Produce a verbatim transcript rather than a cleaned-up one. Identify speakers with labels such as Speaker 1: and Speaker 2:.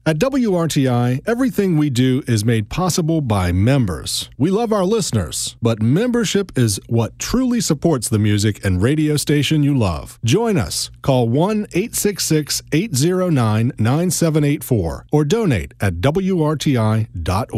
Speaker 1: At W R T I, everything we do is made possible by members. We love our listeners, but membership is what truly supports the music and radio station you love. Join us. Call one eight six six, eight zero nine, nine seven eight four or donate at W R T I dot org.